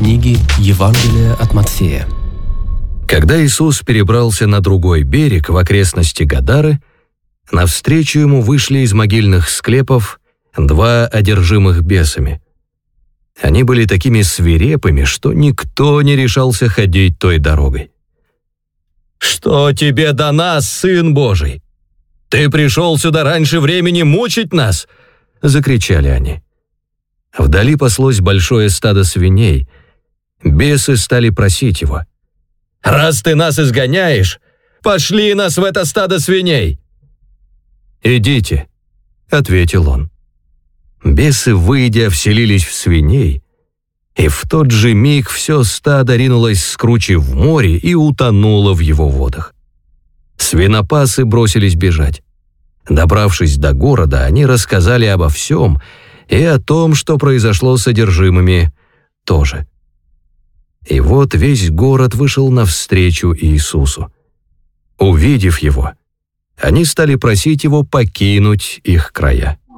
книги Евангелия от Матфея. Когда Иисус перебрался на другой берег в окрестности Гадары, навстречу ему вышли из могильных склепов два одержимых бесами. Они были такими свирепыми, что никто не решался ходить той дорогой. «Что тебе до нас, Сын Божий? Ты пришел сюда раньше времени мучить нас!» — закричали они. Вдали паслось большое стадо свиней. Бесы стали просить его: «Раз ты нас изгоняешь, пошли нас в это стадо свиней!» «Идите», — ответил он. Бесы, выйдя, вселились в свиней, и в тот же миг все стадо ринулось с кручи в море и утонуло в его водах. Свинопасы бросились бежать. Добравшись до города, они рассказали обо всем и о том, что произошло с одержимыми, тоже. И вот весь город вышел навстречу Иисусу. Увидев его, они стали просить его покинуть их края.